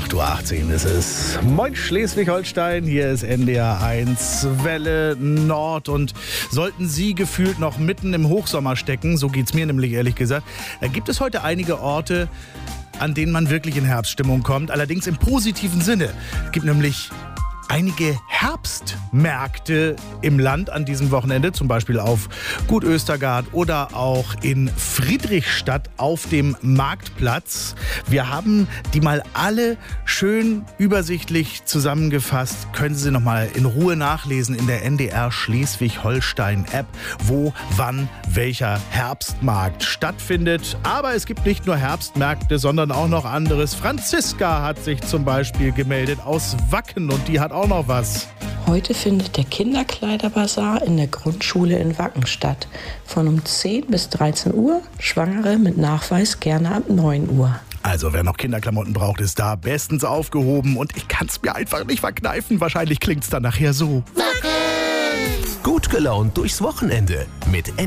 8:18 Uhr ist es. Moin Schleswig-Holstein, hier ist NDR 1 Welle Nord und sollten Sie gefühlt noch mitten im Hochsommer stecken, so geht's mir nämlich ehrlich gesagt, gibt es heute einige Orte, an denen man wirklich in Herbststimmung kommt, allerdings im positiven Sinne. Es gibt nämlich einige Herbstmärkte im Land an diesem Wochenende, zum Beispiel auf Gut Östergard oder auch in Friedrichstadt auf dem Marktplatz. Wir haben die mal alle schön übersichtlich zusammengefasst. Können Sie noch mal in Ruhe nachlesen in der NDR Schleswig-Holstein-App, wo, wann, welcher Herbstmarkt stattfindet. Aber es gibt nicht nur Herbstmärkte, sondern auch noch anderes. Franziska hat sich zum Beispiel gemeldet aus Wacken und die hat auch noch was. Heute findet der Kinderkleiderbazar in der Grundschule in Wacken statt. Von um 10 bis 13 Uhr, Schwangere mit Nachweis gerne ab 9 Uhr. Also wer noch Kinderklamotten braucht, ist da bestens aufgehoben. Und ich kann es mir einfach nicht verkneifen. Wahrscheinlich klingt es dann nachher so. Gut gelaunt durchs Wochenende mit